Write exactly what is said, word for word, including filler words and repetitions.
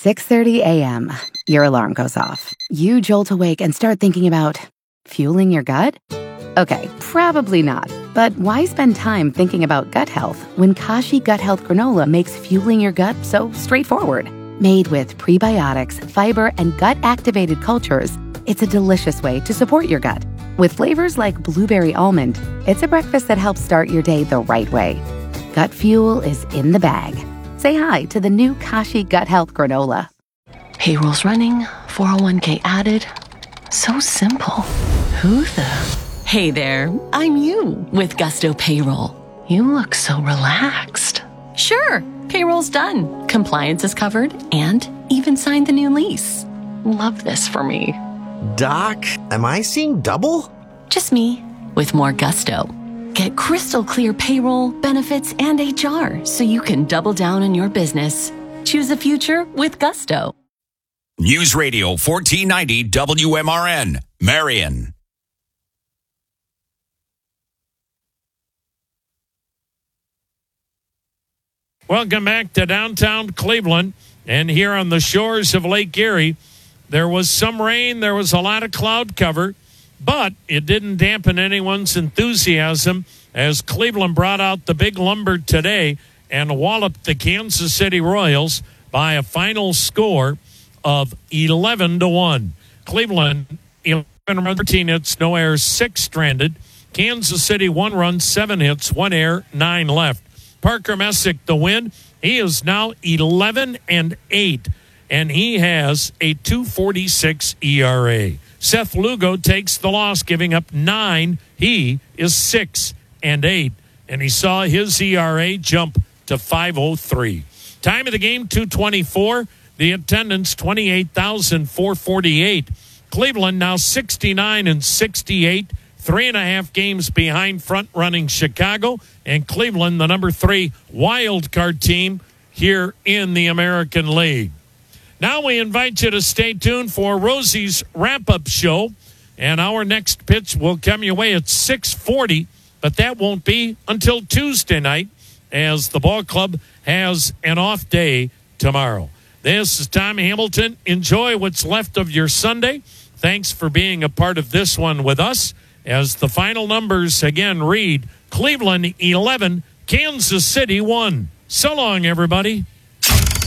six thirty a.m. Your alarm goes off. You jolt awake and start thinking about fueling your gut? Okay, probably not. But why spend time thinking about gut health when Kashi Gut Health Granola makes fueling your gut so straightforward? Made with prebiotics, fiber, and gut-activated cultures, it's a delicious way to support your gut. With flavors like blueberry almond, it's a breakfast that helps start your day the right way. Gut fuel is in the bag. Say hi to the new Kashi Gut Health Granola. Payroll's running, four oh one k added. So simple. Who the... Hey there, I'm you with Gusto Payroll. You look so relaxed. Sure, payroll's done. Compliance is covered and even signed the new lease. Love this for me. Doc, am I seeing double? Just me with more gusto. Get crystal clear payroll, benefits, and H R so you can double down on your business. Choose a future with Gusto. News Radio fourteen ninety W M R N, Marion. Welcome back to downtown Cleveland. And here on the shores of Lake Erie, there was some rain, there was a lot of cloud cover, but it didn't dampen anyone's enthusiasm as Cleveland brought out the big lumber today and walloped the Kansas City Royals by a final score of eleven to one. Cleveland, eleven runs, thirteen hits, no errors, six stranded. Kansas City, one run, seven hits, one error, nine left. Parker Messick, the win. He is now eleven and eight, and he has a two forty-six E R A. Seth Lugo takes the loss, giving up nine. He is six and eight, and he saw his E R A jump to five oh three. Time of the game, two twenty-four. The attendance, twenty-eight thousand four hundred forty-eight. Cleveland now sixty-nine and sixty-eight. Three and a half games behind front-running Chicago, and Cleveland, the number three wild card team here in the American League. Now we invite you to stay tuned for Rosie's wrap-up show, and our next pitch will come your way at six forty, but that won't be until Tuesday night as the ball club has an off day tomorrow. This is Tom Hamilton. Enjoy what's left of your Sunday. Thanks for being a part of this one with us. As the final numbers again read, Cleveland eleven, Kansas City one. So long, everybody.